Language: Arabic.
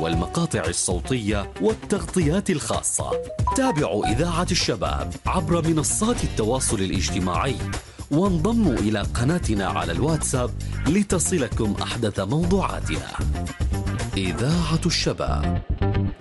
والمقاطع الصوتية والتغطيات الخاصة. تابعوا إذاعة الشباب عبر منصات التواصل الاجتماعي، وانضموا إلى قناتنا على الواتساب لتصلكم أحدث موضوعاتنا. إذاعة الشباب.